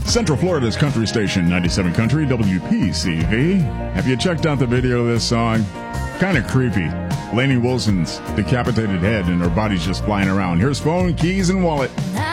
Central Florida's country station, 97 Country, WPCV. Have you checked out the video of this song? Kind of creepy. Lainey Wilson's decapitated head and her body's just flying around. Here's phone, keys, and wallet.